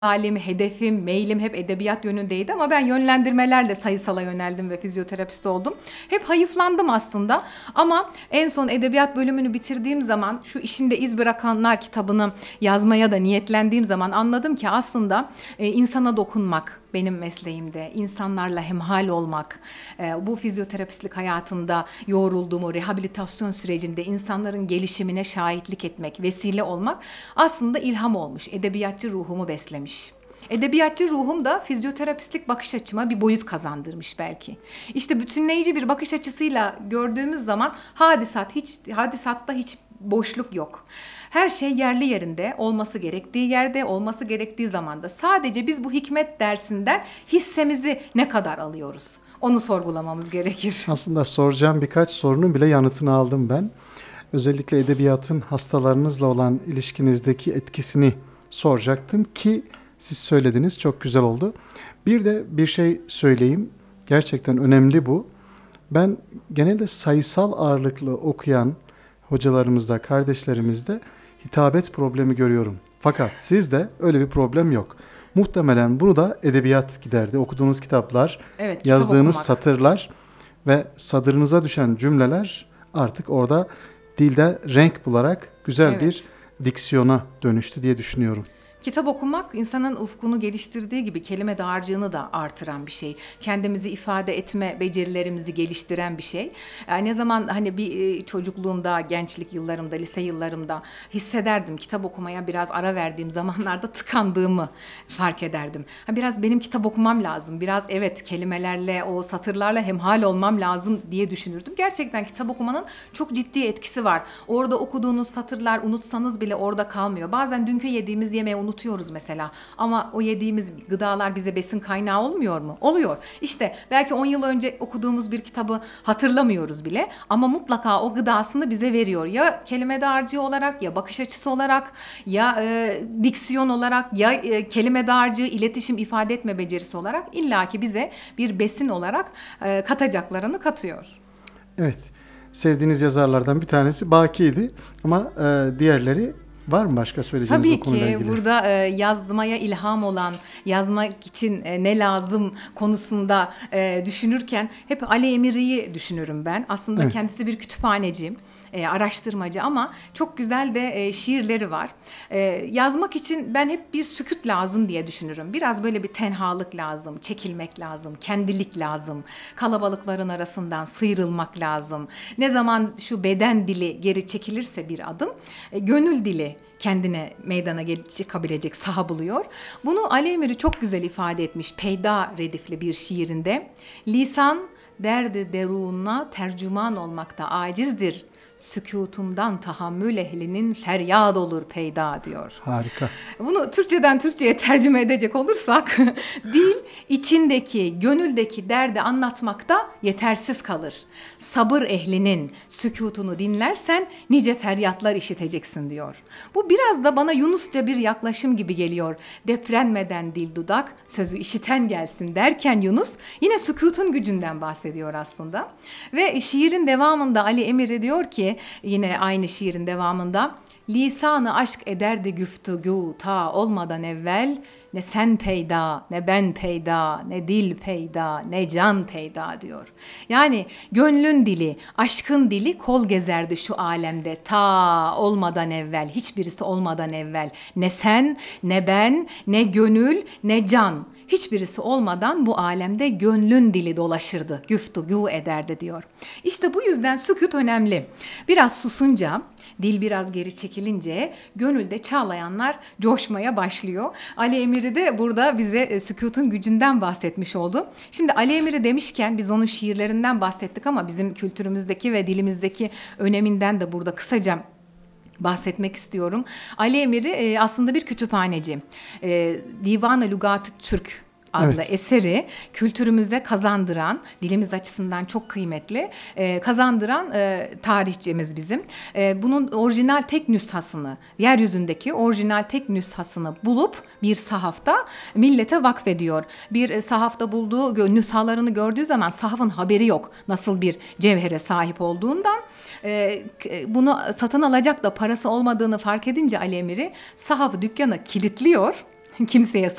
hayalim, hedefim, meylim hep edebiyat yönündeydi ama ben yönlendirmelerle sayısala yöneldim ve fizyoterapist oldum. Hep hayıflandım aslında ama en son edebiyat bölümünü bitirdiğim zaman şu işimde iz bırakanlar kitabını yazmaya da niyetlendiğim zaman anladım ki aslında insana dokunmak benim mesleğimde, insanlarla hemhal olmak, bu fizyoterapistlik hayatında yoğrulduğum o rehabilitasyon sürecinde insanların gelişimine şahitlik etmek, vesile olmak aslında ilham olmuş, edebiyatçı ruhumu beslemiş. Edebiyatçı ruhum da fizyoterapistlik bakış açıma bir boyut kazandırmış belki. İşte bütünleyici bir bakış açısıyla gördüğümüz zaman hadisatta hiç boşluk yok. Her şey yerli yerinde, olması gerektiği yerde, olması gerektiği zamanda. Sadece biz bu hikmet dersinden hissemizi ne kadar alıyoruz? Onu sorgulamamız gerekir. Aslında soracağım birkaç sorunun bile yanıtını aldım ben. Özellikle edebiyatın hastalarınızla olan ilişkinizdeki etkisini soracaktım ki siz söylediniz, çok güzel oldu. Bir de bir şey söyleyeyim. Gerçekten önemli bu. Ben genelde sayısal ağırlıklı okuyan hocalarımızda, kardeşlerimizde hitabet problemi görüyorum. Fakat sizde öyle bir problem yok. Muhtemelen bunu da edebiyat giderdi. Okuduğunuz kitaplar, Evet, kitap yazdığınız okumak. satırlar ve sadrınıza düşen cümleler artık orada dilde renk bularak güzel Evet. bir diksiyona dönüştü diye düşünüyorum. Kitap okumak insanın ufkunu geliştirdiği gibi kelime dağarcığını da artıran bir şey. Kendimizi ifade etme becerilerimizi geliştiren bir şey. Yani ne zaman hani bir çocukluğumda, gençlik yıllarımda, lise yıllarımda hissederdim. Kitap okumaya biraz ara verdiğim zamanlarda tıkandığımı fark ederdim. Biraz benim kitap okumam lazım. Biraz evet kelimelerle, o satırlarla hemhal olmam lazım diye düşünürdüm. Gerçekten kitap okumanın çok ciddi etkisi var. Orada okuduğunuz satırlar unutsanız bile orada kalmıyor. Bazen dünkü yediğimiz yemeği unutuyoruz mesela. Ama o yediğimiz gıdalar bize besin kaynağı olmuyor mu? Oluyor. İşte belki 10 yıl önce okuduğumuz bir kitabı hatırlamıyoruz bile ama mutlaka o gıdasını bize veriyor. Ya kelime dağarcığı olarak, ya bakış açısı olarak, ya diksiyon olarak, ya kelime dağarcığı, iletişim ifade etme becerisi olarak illaki bize bir besin olarak katacaklarını katıyor. Evet, sevdiğiniz yazarlardan bir tanesi Baki'ydi ama diğerleri var mı başka söyleyeceğiniz o Tabii konuyla ki ilgili? burada yazmaya ilham olan, yazmak için ne lazım konusunda düşünürken hep Ali Emiri'yi düşünürüm ben. Aslında Evet. kendisi bir kütüphaneci, araştırmacı ama çok güzel de şiirleri var. Yazmak için ben hep bir sükût lazım diye düşünürüm. Biraz böyle bir tenhalık lazım, çekilmek lazım, kendilik lazım. Kalabalıkların arasından sıyrılmak lazım. Ne zaman şu beden dili geri çekilirse bir adım, gönül dili kendine meydana çıkabilecek saha buluyor. Bunu Ali Emiri çok güzel ifade etmiş Peyda redifli bir şiirinde. Lisan derdi derununa tercüman olmakta acizdir. Sükutundan tahammül ehlinin feryat olur peyda diyor. Harika. Bunu Türkçeden Türkçe'ye tercüme edecek olursak dil içindeki, gönüldeki derdi anlatmakta yetersiz kalır. Sabır ehlinin sükutunu dinlersen nice feryatlar işiteceksin diyor. Bu biraz da bana Yunusça bir yaklaşım gibi geliyor. Deprenmeden dil dudak, sözü işiten gelsin derken Yunus yine sükutun gücünden bahsediyor aslında. Ve şiirin devamında Ali Emiri diyor ki yine aynı şiirin devamında lisanı aşk ederdi güftügû ta olmadan evvel ne sen peyda ne ben peyda ne dil peyda ne can peyda diyor. Yani gönlün dili, aşkın dili kol gezerdi şu alemde ta olmadan evvel, hiçbirisi olmadan evvel. Ne sen, ne ben, ne gönül, ne can. Hiçbirisi olmadan bu alemde gönlün dili dolaşırdı, güftügû ederdi diyor. İşte bu yüzden sükût önemli. Biraz susunca, dil biraz geri çekilince gönülde çağlayanlar coşmaya başlıyor. Ali Emiri de burada bize sükûtun gücünden bahsetmiş oldu. Şimdi Ali Emiri demişken biz onun şiirlerinden bahsettik ama bizim kültürümüzdeki ve dilimizdeki öneminden de burada kısaca bahsetmek istiyorum. Ali Emiri aslında bir kütüphaneci. Divan-ı Lügat-ı Türk adlı Evet. eseri kültürümüze kazandıran, dilimiz açısından çok kıymetli, kazandıran tarihçimiz bizim. Bunun orijinal tek nüshasını, yeryüzündeki orijinal tek nüshasını bulup bir sahafta millete vakfediyor. Bir sahafta bulduğu nüshalarını gördüğü zaman sahafın haberi yok nasıl bir cevhere sahip olduğundan. Bunu satın alacak da parası olmadığını fark edince Ali Emiri sahafı dükkana kilitliyor. kimseye